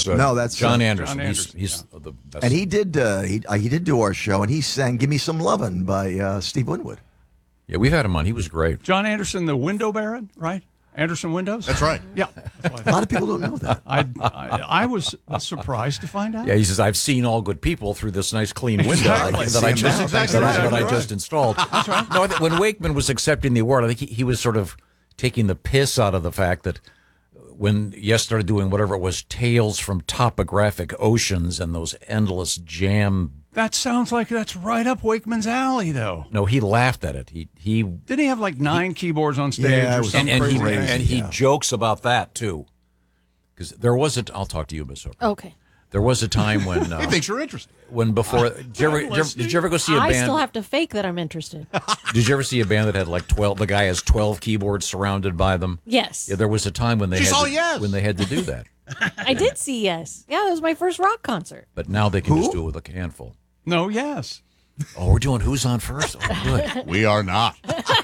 No, that's John Anderson. John Anderson, He's the best. And he did do our show, and he sang "Give Me Some Lovin'" by Steve Winwood. Yeah, we've had him on. He was great. John Anderson, the window baron, right? Anderson Windows? That's right. Yeah. A lot of people don't know that. I was surprised to find out. Yeah, he says, I've seen all good people through this nice clean window Exactly. that I Right. just installed. That's right. No, when Wakeman was accepting the award, I think he was sort of taking the piss out of the fact that when Yes started doing whatever it was, Tales from Topographic Oceans and those endless jam. That sounds like that's right up Wakeman's alley, though. No, he laughed at it. He Didn't he have like 9 keyboards on stage Yeah, it or was- something? and crazy? he jokes about that too, because there was I'll talk to you, Miss Hooker. Okay. There was a time when He thinks you're interested. did you ever go see a I band? still have to fake that I'm interested. Did you ever see a band that had like 12? The guy has 12 keyboards surrounded by them. Yes. Yeah, there was a time when they She had saw to, Yes. when they had to do that, I did see Yes. Yeah, that was my first rock concert. but now they can just do it with a handful. No, yes. Oh, we're doing Who's On First? Oh, good. We are not.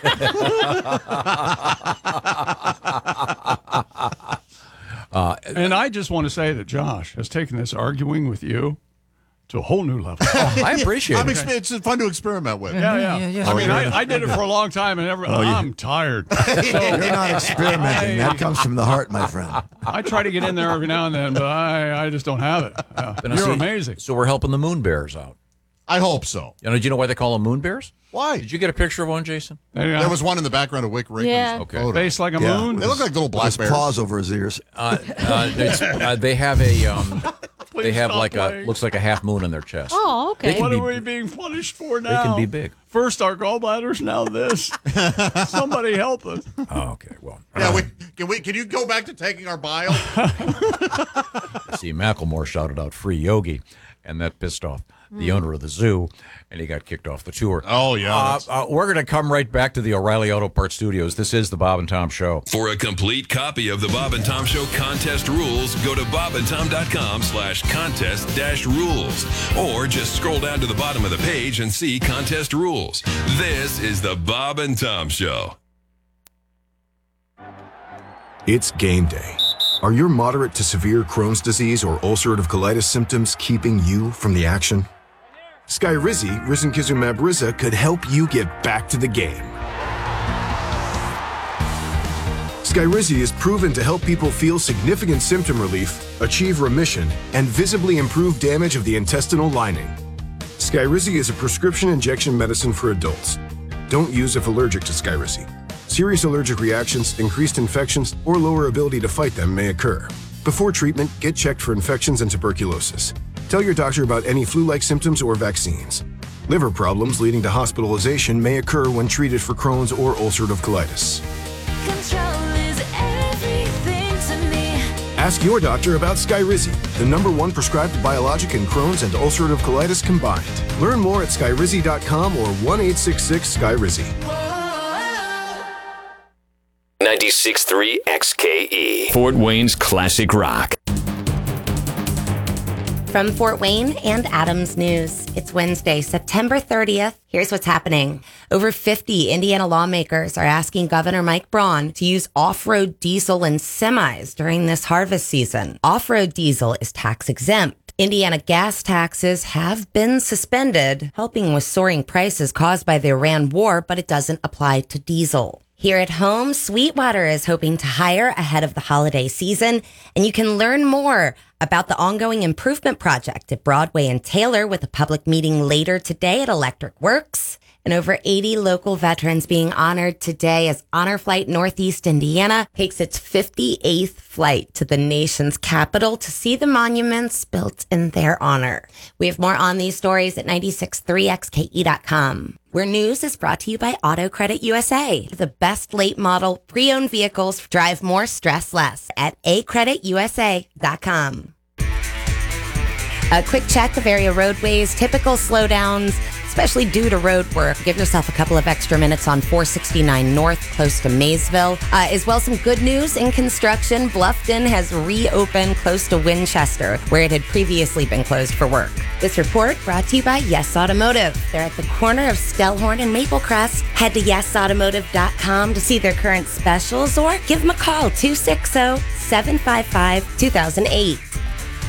And I just want to say that Josh has taken this arguing with you to a whole new level. I appreciate it. It's fun to experiment with. Yeah. yeah. I mean, I did it for a long time, and I'm tired. So You're not experimenting. That comes from the heart, my friend. I try to get in there every now and then, but I just don't have it. But now, You're see, amazing. So we're helping the Moon Bears out. I hope so. Do you know why they call them Moon Bears? Why? Did you get a picture of one, Jason? There was one in the background of Wick Rickman's Yeah. Okay. photo. Face like a Yeah. moon. They look like little black His bears. paws over his ears. They have a they have stop like playing. looks like a half moon in their chest. Oh, okay. They What can are be- we being punished for now? They can be big. First our gallbladders, now this. Somebody help us. Oh, okay. Well, Yeah, can you go back to taking our bile? see, Macklemore shouted out "Free Yogi," and that pissed off the owner of the zoo, and he got kicked off the tour. Oh, yeah. We're going to come right back to the O'Reilly Auto Parts Studios. This is the Bob and Tom Show. For a complete copy of the Bob and Tom Show contest rules, go to bobandtom.com/contest-rules. Or just scroll down to the bottom of the page and see contest rules. This is the Bob and Tom Show. It's game day. Are your moderate to severe Crohn's disease or ulcerative colitis symptoms keeping you from the action? Skyrizi, risankizumab Riza, could help you get back to the game. Skyrizi is proven to help people feel significant symptom relief, achieve remission, and visibly improve damage of the intestinal lining. Skyrizi is a prescription injection medicine for adults. Don't use if allergic to Skyrizi. Serious allergic reactions, increased infections, or lower ability to fight them may occur. Before treatment, get checked for infections and tuberculosis. Tell your doctor about any flu-like symptoms or vaccines. Liver problems leading to hospitalization may occur when treated for Crohn's or ulcerative colitis. Control is everything to me. Ask your doctor about Skyrizi, the #1 prescribed biologic in Crohn's and ulcerative colitis combined. Learn more at skyrizi.com or 1-866-SKYRIZI. 96.3 XKE. Fort Wayne's classic rock. From Fort Wayne and Adams News, it's Wednesday, September 30th. Here's what's happening. Over 50 Indiana lawmakers are asking Governor Mike Braun to use off-road diesel in semis during this harvest season. Off-road diesel is tax exempt. Indiana gas taxes have been suspended, helping with soaring prices caused by the Iran war, but it doesn't apply to diesel. Here at home, Sweetwater is hoping to hire ahead of the holiday season, and you can learn more about the ongoing improvement project at Broadway and Taylor with a public meeting later today at Electric Works. And over 80 local veterans being honored today as Honor Flight Northeast Indiana takes its 58th flight to the nation's capital to see the monuments built in their honor. We have more on these stories at 963xke.com. Where news is brought to you by Auto Credit USA. The best late model pre-owned vehicles drive more, stress less at acreditusa.com. A quick check of area roadways, typical slowdowns, especially due to road work. Give yourself a couple of extra minutes on 469 North, close to Maysville. As well, some good news in construction. Bluffton has reopened close to Winchester, where it had previously been closed for work. This report brought to you by Yes Automotive. They're at the corner of Stellhorn and Maplecrest. Head to yesautomotive.com to see their current specials or give them a call, 260-755-2008.